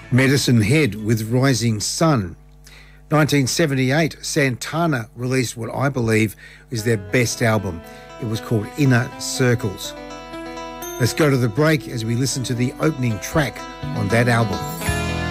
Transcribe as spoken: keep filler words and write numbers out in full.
Medicine Head with Rising Sun. nineteen seventy-eight, Santana released what I believe is their best album. It was called Inner Circles. Let's go to the break as we listen to the opening track on that album.